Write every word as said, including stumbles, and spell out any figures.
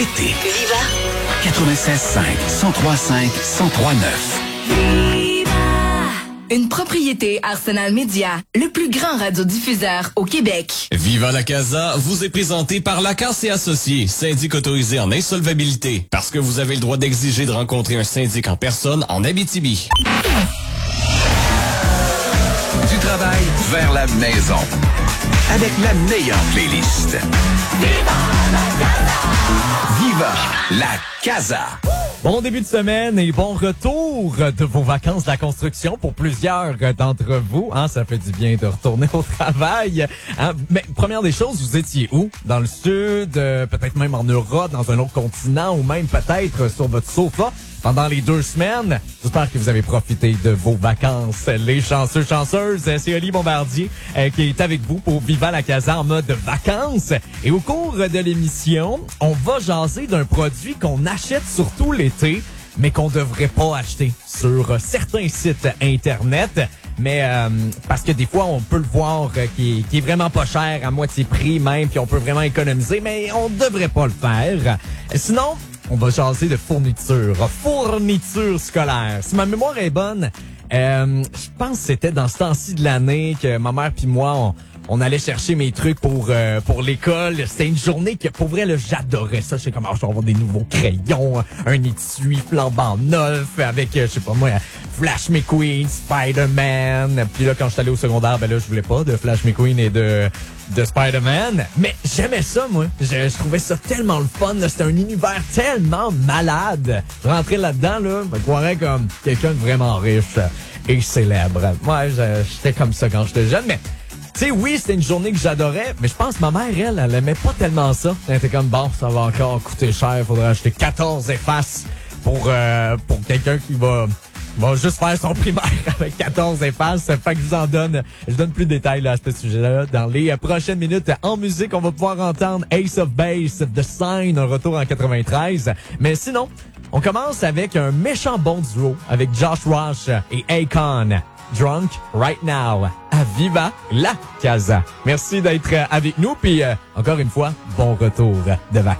Été. Viva. quatre-vingt-seize cinq, cent trois cinq, cent trois neuf. Une propriété Arsenal Média, le plus grand radiodiffuseur au Québec. Viva la Casa vous est présenté par Lacasse et Associés, syndic autorisé en insolvabilité. Parce que vous avez le droit d'exiger de rencontrer un syndic en personne en Abitibi. Du travail vers la maison. Avec la meilleure playlist. Viva la Casa! Viva la Casa! Bon début de semaine et bon retour de vos vacances de la construction pour plusieurs d'entre vous. Hein, ça fait du bien de retourner au travail. Hein, mais première des choses, vous étiez où? Dans le sud, euh, peut-être même en Europe, dans un autre continent ou même peut-être sur votre sofa pendant les deux semaines. J'espère que vous avez profité de vos vacances. Les chanceux, chanceuses, c'est Oli Bombardier euh, qui est avec vous pour Viva la Casa en mode vacances. Et au cours de l'émission, on va jaser d'un produit qu'on achète surtout l'été, mais qu'on devrait pas acheter sur certains sites Internet. Mais euh, parce que des fois, on peut le voir euh, qui, est, qui est vraiment pas cher, à moitié prix même, puis on peut vraiment économiser, mais on devrait pas le faire. Sinon, on va jaser de fourniture, fourniture scolaire. Si ma mémoire est bonne, euh, je pense que c'était dans ce temps-ci de l'année que ma mère puis moi, on, on allait chercher mes trucs pour euh, pour l'école. C'était une journée que, pour vrai, là, j'adorais ça. Je sais comment je vais avoir des nouveaux crayons, un étui flambant neuf avec, euh, je sais pas moi, Flash McQueen, Spider-Man. Puis là, quand je suis allé au secondaire, ben là, je voulais pas de Flash McQueen et de... de Spider-Man, mais j'aimais ça, moi. Je, je trouvais ça tellement le fun. C'était un univers tellement malade. Je rentrais là-dedans, là, je me croirais comme quelqu'un de vraiment riche et célèbre. Moi, ouais, j'étais comme ça quand j'étais jeune, mais tu sais, oui, c'était une journée que j'adorais, mais je pense que ma mère, elle, elle aimait pas tellement ça. Elle était comme, bon, ça va encore coûter cher, faudrait acheter quatorze effaces pour, euh, pour quelqu'un qui va... va juste faire son primaire avec quatorze effaces. Fait que je vous en donne, je donne plus de détails là, à ce sujet-là. Dans les prochaines minutes, en musique, on va pouvoir entendre Ace of Base, The Sign, un retour en quatre-vingt-treize. Mais sinon, on commence avec un méchant bon duo avec Josh Rosh et Akon. Drunk Right Now, à Viva la Casa. Merci d'être avec nous, puis euh, encore une fois, bon retour de vacances.